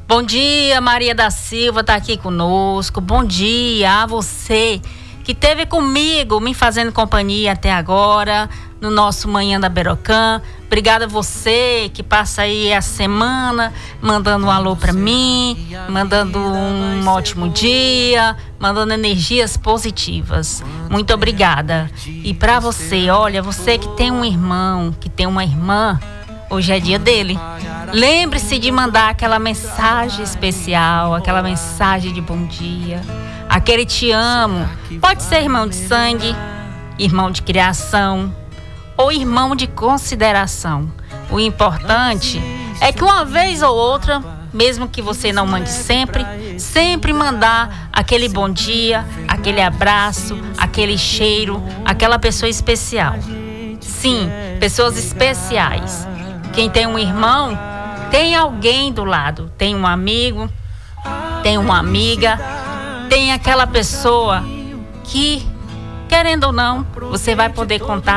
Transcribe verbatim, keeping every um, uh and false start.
Bom dia, Maria da Silva tá aqui conosco. Bom dia a você que esteve comigo, me fazendo companhia até agora, no nosso Manhã da Berocã. Obrigada a você que passa aí a semana mandando um alô para mim, mandando um ótimo dia, mandando energias positivas. Muito obrigada. E para você, olha, você que tem um irmão, que tem uma irmã, hoje é dia dele. Lembre-se de mandar aquela mensagem especial, aquela mensagem de bom dia, aquele te amo. Pode ser irmão de sangue, irmão de criação ou irmão de consideração. O importante é que uma vez ou outra, mesmo que você não mande sempre, sempre mandar aquele bom dia, aquele abraço, aquele cheiro, aquela pessoa especial. Sim, pessoas especiais. Quem tem um irmão, tem alguém do lado, tem um amigo, tem uma amiga, tem aquela pessoa que, querendo ou não, você vai poder contar